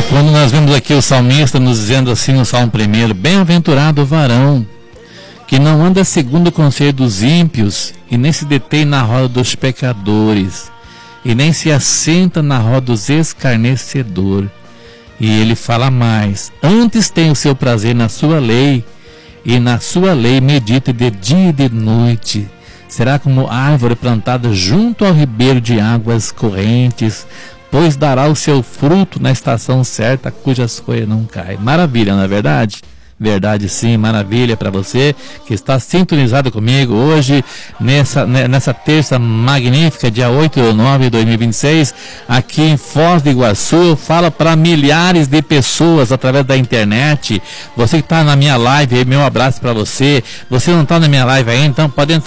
Quando nós vemos aqui o salmista nos dizendo assim no Salmo 1: bem-aventurado o varão que não anda segundo o conselho dos ímpios, e nem se detém na roda dos pecadores, e nem se assenta na roda dos escarnecedores. E ele fala mais: antes tem o seu prazer na sua lei, e na sua lei medita de dia e de noite. Será como árvore plantada junto ao ribeiro de águas correntes, pois dará o seu fruto na estação certa, cujas folhas não caem. Maravilha, não é verdade? Verdade sim, maravilha para você que está sintonizado comigo hoje, nessa terça magnífica, dia 8/9/2026, aqui em Foz do Iguaçu. Fala para milhares de pessoas através da internet. Você que está na minha live, meu abraço para você. Você não está na minha live ainda, então pode entrar